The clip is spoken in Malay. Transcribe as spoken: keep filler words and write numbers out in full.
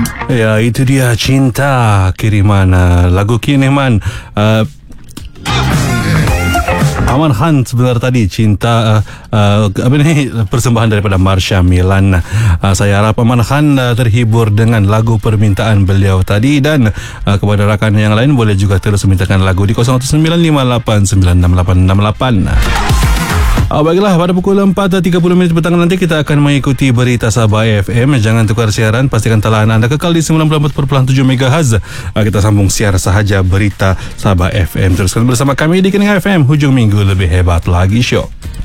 Ya, itu dia Cinta kiriman uh, lagu Kineman uh, Aman Khan sebentar tadi Cinta uh, uh, apa ni persembahan daripada Marsha Milan. Uh, saya harap Aman Khan uh, terhibur dengan lagu permintaan beliau tadi, dan uh, kepada rakan yang lain boleh juga terus memintakan lagu di kosong satu sembilan lima lapan sembilan enam lapan enam lapan. Oh, baiklah, pada pukul empat tiga puluh minit petang nanti kita akan mengikuti berita Sabah F M. Jangan tukar siaran, pastikan telahan anda kekal di sembilan puluh empat perpuluhan tujuh megahertz. Kita sambung siar sahaja berita Sabah F M. Teruskan bersama kami di Kening F M. Hujung minggu lebih hebat lagi show.